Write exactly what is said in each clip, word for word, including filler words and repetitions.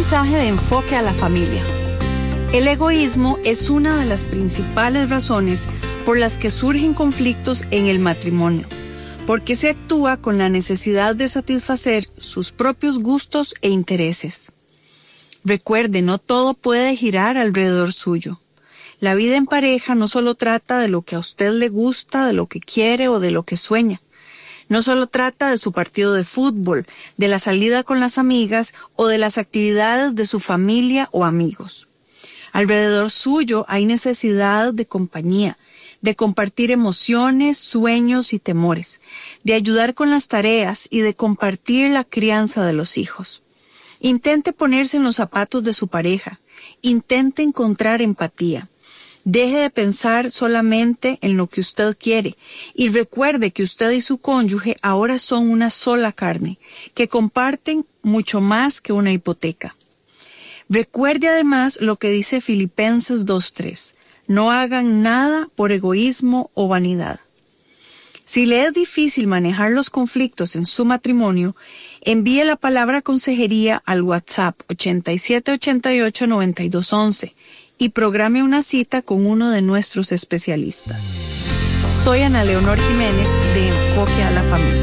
mensaje de Enfoque a la Familia. El egoísmo es una de las principales razones por las que surgen conflictos en el matrimonio, porque se actúa con la necesidad de satisfacer sus propios gustos e intereses. Recuerde, no todo puede girar alrededor suyo. La vida en pareja no solo trata de lo que a usted le gusta, de lo que quiere o de lo que sueña. No solo trata de su partido de fútbol, de la salida con las amigas o de las actividades de su familia o amigos. Alrededor suyo hay necesidad de compañía, de compartir emociones, sueños y temores, de ayudar con las tareas y de compartir la crianza de los hijos. Intente ponerse en los zapatos de su pareja. Intente encontrar empatía. Deje de pensar solamente en lo que usted quiere y recuerde que usted y su cónyuge ahora son una sola carne, que comparten mucho más que una hipoteca. Recuerde además lo que dice Filipenses dos tres. No hagan nada por egoísmo o vanidad. Si le es difícil manejar los conflictos en su matrimonio, envíe la palabra consejería al WhatsApp ochenta y siete ochenta y ocho noventa y dos once y programe una cita con uno de nuestros especialistas. Soy Ana Leonor Jiménez de Enfoque a la Familia.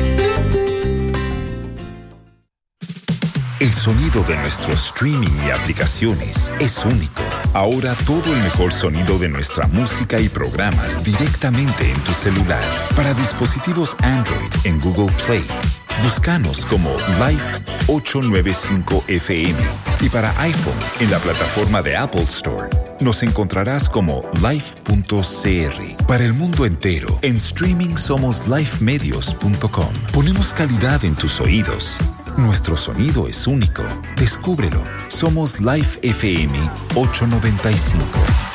El sonido de nuestro streaming y aplicaciones es único. Ahora todo el mejor sonido de nuestra música y programas directamente en tu celular. Para dispositivos Android en Google Play, búscanos como Life ochocientos noventa y cinco F M. Y para iPhone, en la plataforma de Apple Store, nos encontrarás como life punto c r. Para el mundo entero, en streaming somos life medios punto com. Ponemos calidad en tus oídos. Nuestro sonido es único. Descúbrelo. Somos Life F M ochocientos noventa y cinco.